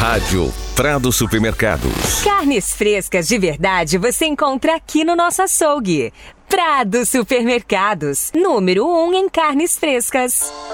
Rádio Prado Supermercados. Carnes frescas de verdade você encontra aqui no nosso açougue. Prado Supermercados, número 1 em carnes frescas.